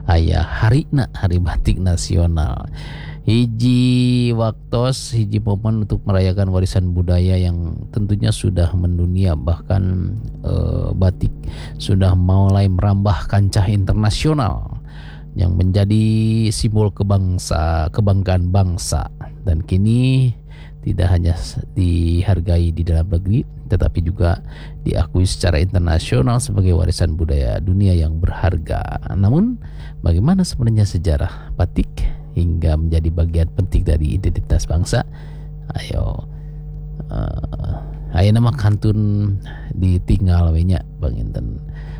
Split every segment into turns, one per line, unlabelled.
aya harina hari batik nasional. Hiji waktos, hiji momen untuk merayakan warisan budaya yang tentunya sudah mendunia, bahkan batik sudah mulai merambah kancah internasional yang menjadi simbol kebanggaan bangsa, dan kini tidak hanya dihargai di dalam negeri tetapi juga diakui secara internasional sebagai warisan budaya dunia yang berharga. Namun bagaimana sebenarnya sejarah batik hingga menjadi bagian penting dari identitas bangsa? Ayo nama kantun ditinggal we nya Bang Inten.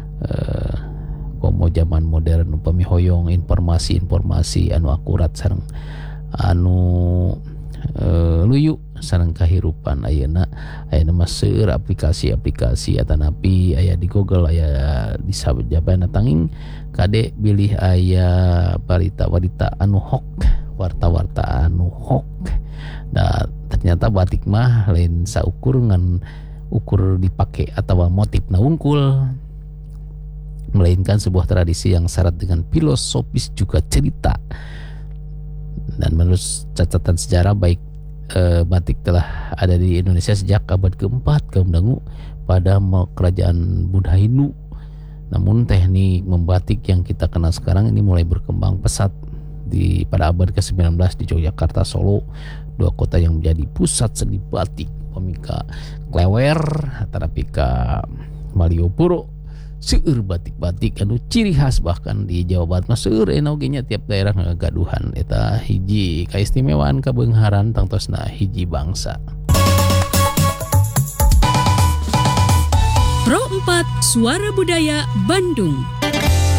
Komo zaman modern upami hoyong informasi anu akurat sareng anu luyu sareng kahirupan ayeuna mah seueur aplikasi-aplikasi atanapi aya di Google, aya di sababana tanging kade bilih aya barita-barita anu hoax, warta-warta anu hoax. Nah, ternyata batik mah lain saukur ngan ukur dipake atau motifna wungkul, melainkan sebuah tradisi yang syarat dengan filosofis juga cerita. Dan menurut catatan sejarah baik batik telah ada di Indonesia sejak abad keempat kaum Dangu pada kerajaan Buddha Hindu. Namun teknik membatik yang kita kenal sekarang ini mulai berkembang pesat pada abad ke-19 di Yogyakarta, Solo, dua kota yang menjadi pusat seni batik. Pemika Klewer antara pika Malioboro, seueur batik-batik anu ciri khas, bahkan di Jawa Barat mah seueur oge nya tiap daerah ngagaduhan eta hiji kaistimewaan kabeungharan tangtosna hiji bangsa.
Pro 4 Suara Budaya Bandung.